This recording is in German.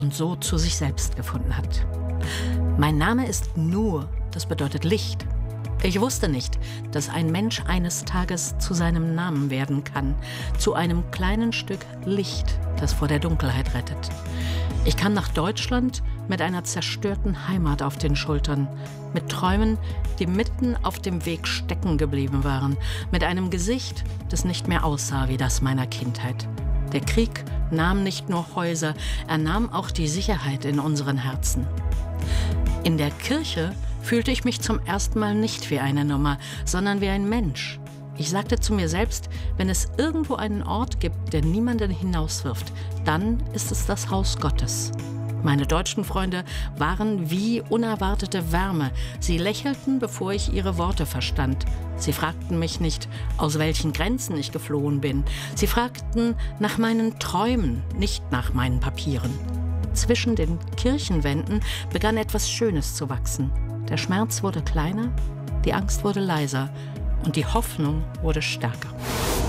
und so zu sich selbst gefunden hat. Mein Name ist Nur, das bedeutet Licht. Ich wusste nicht, dass ein Mensch eines Tages zu seinem Namen werden kann, zu einem kleinen Stück Licht, das vor der Dunkelheit rettet. Ich kam nach Deutschland mit einer zerstörten Heimat auf den Schultern, mit Träumen, die mitten auf dem Weg stecken geblieben waren, mit einem Gesicht, das nicht mehr aussah wie das meiner Kindheit. Der Krieg nahm nicht nur Häuser, er nahm auch die Sicherheit in unseren Herzen. In der Kirche fühlte ich mich zum ersten Mal nicht wie eine Nummer, sondern wie ein Mensch. Ich sagte zu mir selbst, wenn es irgendwo einen Ort gibt, der niemanden hinauswirft, dann ist es das Haus Gottes. Meine deutschen Freunde waren wie unerwartete Wärme. Sie lächelten, bevor ich ihre Worte verstand. Sie fragten mich nicht, aus welchen Grenzen ich geflohen bin. Sie fragten nach meinen Träumen, nicht nach meinen Papieren. Zwischen den Kirchenwänden begann etwas Schönes zu wachsen. Der Schmerz wurde kleiner, die Angst wurde leiser und die Hoffnung wurde stärker.